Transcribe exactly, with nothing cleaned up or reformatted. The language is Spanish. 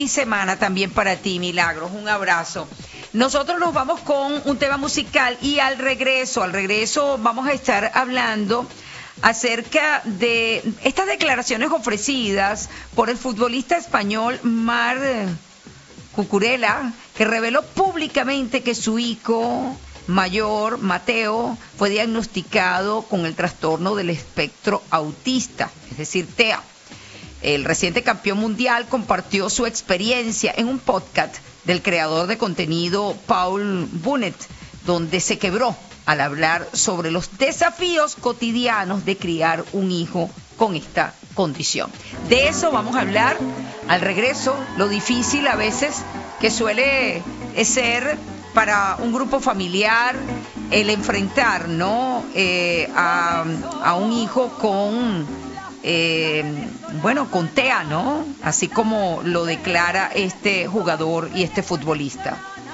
Y semana también para ti, Milagros. Un abrazo. Nosotros nos vamos con un tema musical y al regreso, al regreso vamos a estar hablando acerca de estas declaraciones ofrecidas por el futbolista español Marc Cucurella, que reveló públicamente que su hijo mayor, Mateo, fue diagnosticado con el trastorno del espectro autista, es decir, T E A. El reciente campeón mundial compartió su experiencia en un podcast del creador de contenido Paul Bunnet, donde se quebró al hablar sobre los desafíos cotidianos de criar un hijo con esta condición. De eso vamos a hablar al regreso, lo difícil a veces que suele ser para un grupo familiar el enfrentar, ¿no? eh, a, a un hijo con... Eh, bueno, con T E A, ¿no? Así como lo declara este jugador y este futbolista.